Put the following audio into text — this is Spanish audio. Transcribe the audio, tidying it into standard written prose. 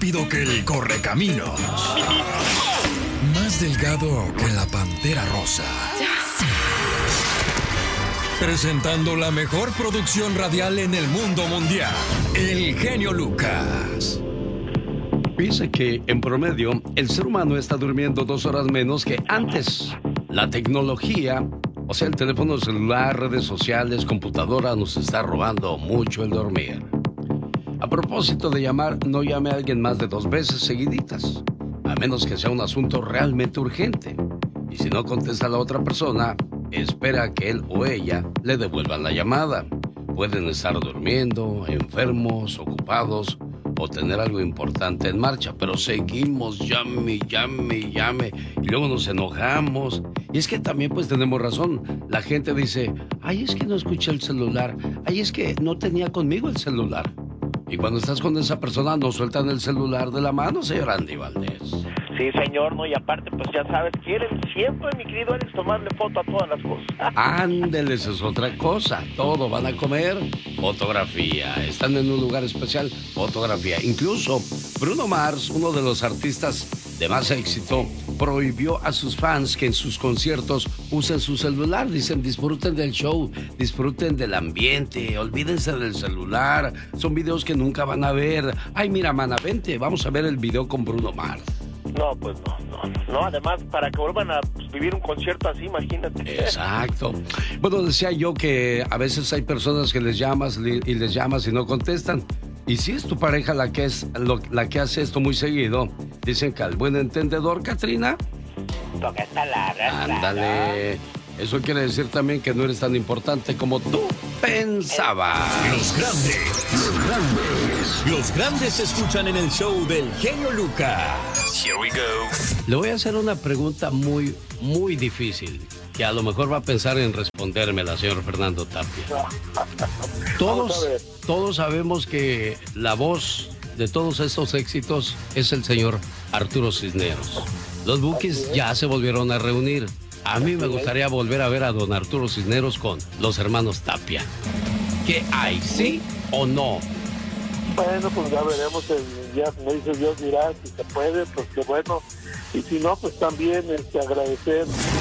rápido que el correcaminos, más delgado que la pantera rosa. Presentando la mejor producción radial en el mundo mundial, el genio Lucas. Dice que en promedio el ser humano está durmiendo 2 horas menos que antes. La tecnología, o sea, el teléfono celular, redes sociales, computadora, nos está robando mucho el dormir. A propósito de llamar, no llame a alguien más de 2 veces seguiditas, a menos que sea un asunto realmente urgente. Y si no contesta a la otra persona, espera que él o ella le devuelvan la llamada. Pueden estar durmiendo, enfermos, ocupados o tener algo importante en marcha, pero seguimos llame y luego nos enojamos. Y es que también pues tenemos razón. La gente dice, ay, es que no escuché el celular, ay, es que no tenía conmigo el celular. Y cuando estás con esa persona no sueltan el celular de la mano, señor Andy Valdés. Sí, señor, no, y aparte, pues ya sabes, quieren siempre, mi querido Alex, tomarle foto a todas las cosas. Ándeles, es otra cosa. Todo van a comer, fotografía. Están en un lugar especial, fotografía. Incluso Bruno Mars, uno de los artistas de más éxito, prohibió a sus fans que en sus conciertos usen su celular. Dicen, disfruten del show, disfruten del ambiente, olvídense del celular. Son videos que nunca van a ver. Ay, mira, mana, vente, vamos a ver el video con Bruno Mars. No, pues no, además, para que vuelvan a vivir un concierto así, imagínate. Exacto. Bueno, decía yo que a veces hay personas que les llamas y les llamas y no contestan. Y si es tu pareja la que hace esto muy seguido, dicen que al buen entendedor, Katrina, pocas palabras. Ándale. Eso quiere decir también que no eres tan importante como tú pensabas. Los grandes se escuchan en el show del genio Lucas. Here we go. Le voy a hacer una pregunta muy, muy difícil, que a lo mejor va a pensar en respondérmela, señor Fernando Tapia. Todos sabemos que la voz de todos estos éxitos es el señor Arturo Cisneros. Los Bukis ya se volvieron a reunir. A mí me gustaría volver a ver a don Arturo Cisneros con los hermanos Tapia. ¿Qué hay, sí o no? Bueno, pues ya veremos, ya me dice Dios dirá, si se puede, pues qué bueno. Y si no, pues también agradecer